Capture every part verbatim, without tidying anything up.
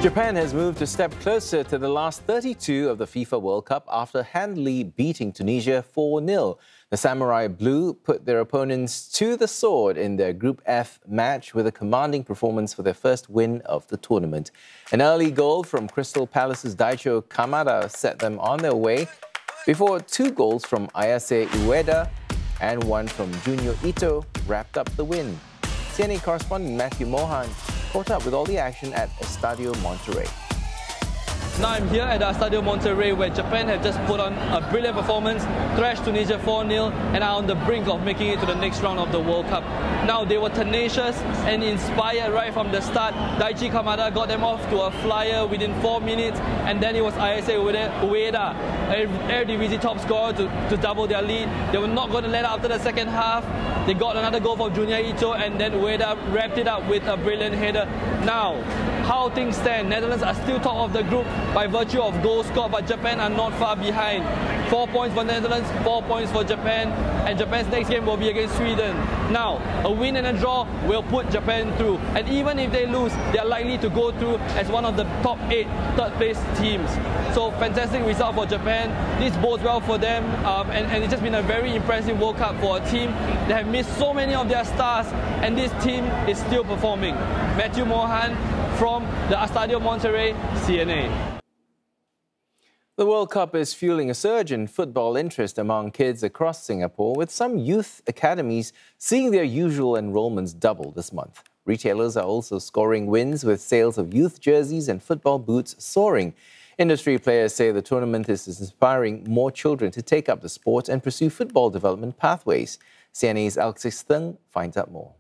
Japan has moved a step closer to the last thirty-two of the FIFA World Cup after handily beating Tunisia four nil. The Samurai Blue put their opponents to the sword in their Group F match with a commanding performance for their first win of the tournament. An early goal from Crystal Palace's Daicho Kamada set them on their way before two goals from Ayase Ueda and one from Junyo Ito wrapped up the win. C N A correspondent Matthew Mohan caught up with all the action at Estadio Monterrey. Now I'm here at the Estadio Monterrey where Japan have just put on a brilliant performance, thrashed Tunisia four nil and are on the brink of making it to the next round of the World Cup. Now they were tenacious and inspired right from the start. Daichi Kamada got them off to a flyer within four minutes and then it was Ayase Ueda, Eredivisie top scorer, to, to double their lead. They were not going to let up after the second half. They got another goal from Junyo Ito and then Ueda wrapped it up with a brilliant header. Now, how things stand, Netherlands are still top of the group by virtue of goals scored, but Japan are not far behind. Four points for Netherlands, four points for Japan, and Japan's next game will be against Sweden. Now, a win and a draw will put Japan through, and even if they lose, they are likely to go through as one of the top eight third-place teams. So, fantastic result for Japan. This bodes well for them, um, and, and it's just been a very impressive World Cup for a team that have missed so many of their stars, and this team is still performing. Matthew Mohan from the Estadio Monterrey, C N A. The World Cup is fueling a surge in football interest among kids across Singapore, with some youth academies seeing their usual enrolments double this month. Retailers are also scoring wins with sales of youth jerseys and football boots soaring. Industry players say the tournament is inspiring more children to take up the sport and pursue football development pathways. C N A's Alexis Theng finds out more.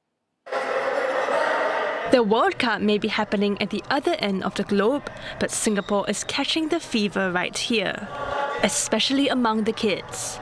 The World Cup may be happening at the other end of the globe, but Singapore is catching the fever right here, especially among the kids.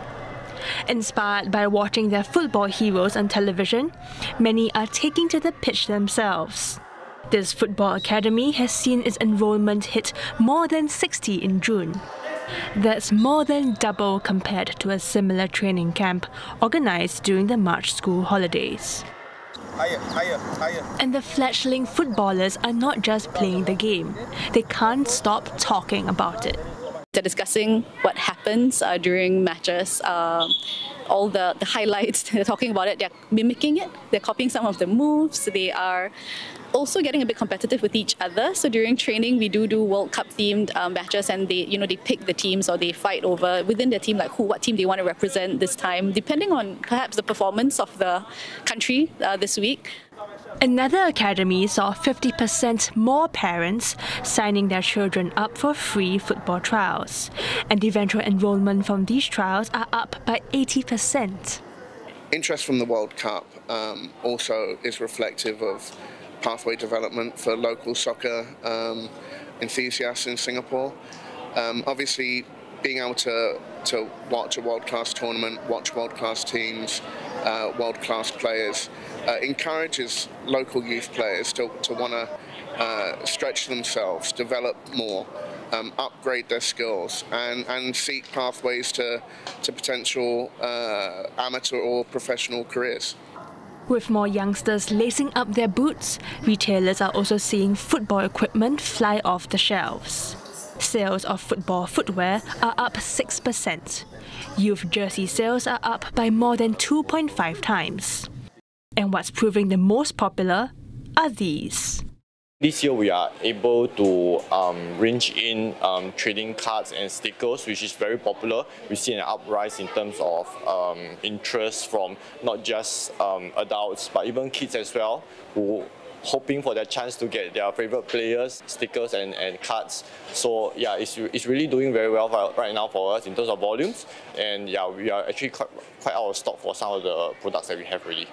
Inspired by watching their football heroes on television, many are taking to the pitch themselves. This football academy has seen its enrollment hit more than sixty in June. That's more than double compared to a similar training camp organised during the March school holidays. Higher, higher, higher. And the fledgling footballers are not just playing the game. They can't stop talking about it. They're discussing what happens uh, during matches, uh, all the, the highlights, they're talking about it, they're mimicking it, they're copying some of the moves, they are also getting a bit competitive with each other. So during training, we do do World Cup themed um, matches, and they, you know, they pick the teams or they fight over within their team, like who, what team they want to represent this time, depending on perhaps the performance of the country uh, this week. Another academy saw fifty percent more parents signing their children up for free football trials, and eventual enrollment from these trials are up by eighty percent. Interest from the World Cup um, also is reflective of pathway development for local soccer um, enthusiasts in Singapore. Um, obviously, being able to, to watch a world-class tournament, watch world-class teams, uh, world-class players, uh, encourages local youth players to, to want to uh, stretch themselves, develop more, um, upgrade their skills, and, and seek pathways to, to potential uh, amateur or professional careers. With more youngsters lacing up their boots, retailers are also seeing football equipment fly off the shelves. Sales of football footwear are up six percent. Youth jersey sales are up by more than two point five times. And what's proving the most popular are these. This year we are able to um, range in um, trading cards and stickers, which is very popular. We see an uprise in terms of um, interest from not just um, adults but even kids as well, who hoping for their chance to get their favorite players, stickers and, and cards. So yeah, it's, it's really doing very well for, right now for us in terms of volumes. And yeah, we are actually quite, quite out of stock for some of the products that we have already.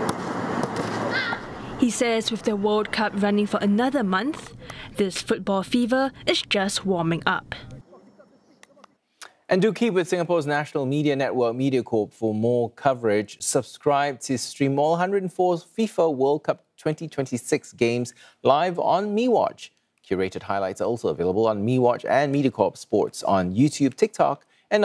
He says with the World Cup running for another month, this football fever is just warming up. And do keep with Singapore's national media network, MediaCorp, for more coverage. Subscribe to stream all one hundred four FIFA World Cup twenty twenty-six games live on MeWatch. Curated highlights are also available on MeWatch and MediaCorp Sports on YouTube, TikTok,